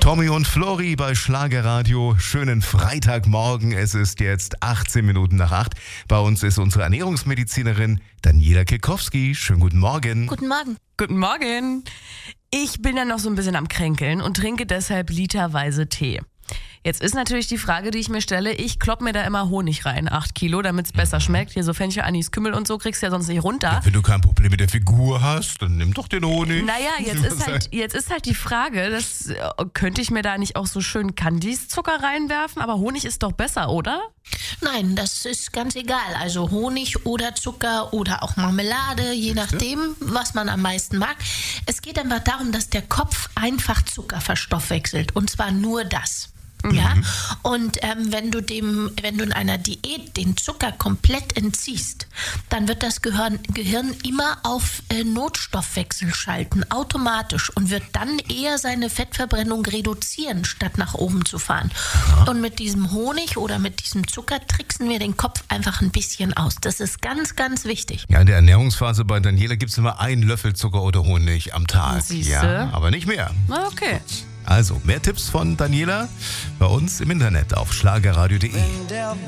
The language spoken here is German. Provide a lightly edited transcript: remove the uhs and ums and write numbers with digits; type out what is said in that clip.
Tommy und Flori bei Schlagerradio. Schönen Freitagmorgen. Es ist jetzt 18 Minuten nach 8. Bei uns ist unsere Ernährungsmedizinerin Daniela Kekowski. Schönen guten Morgen. Guten Morgen. Guten Morgen. Ich bin ja noch so ein bisschen am Kränkeln und trinke deshalb literweise Tee. Jetzt ist natürlich die Frage, die ich mir stelle, ich klopp mir da immer Honig rein, 8 Kilo, damit es besser schmeckt. Hier so Fenchel, Anis, Kümmel und so kriegst du ja sonst nicht runter. Ja, wenn du kein Problem mit der Figur hast, dann nimm doch den Honig. Naja, jetzt ist halt die Frage, könnte ich mir da nicht auch so schön Kandiszucker reinwerfen? Aber Honig ist doch besser, oder? Nein, das ist ganz egal. Also Honig oder Zucker oder auch Marmelade, je nachdem, was man am meisten mag. Es geht einfach darum, dass der Kopf einfach Zucker verstoffwechselt. Und zwar nur das. Ja, und wenn du in einer Diät den Zucker komplett entziehst, dann wird das Gehirn immer auf Notstoffwechsel schalten, automatisch, und wird dann eher seine Fettverbrennung reduzieren, statt nach oben zu fahren. Ja. Und mit diesem Honig oder mit diesem Zucker tricksen wir den Kopf einfach ein bisschen aus. Das ist ganz, ganz wichtig. Ja, in der Ernährungsphase bei Daniela gibt es immer einen Löffel Zucker oder Honig am Tag. Siehste? Ja, aber nicht mehr. Okay. Also, mehr Tipps von Daniela bei uns im Internet auf schlagerradio.de.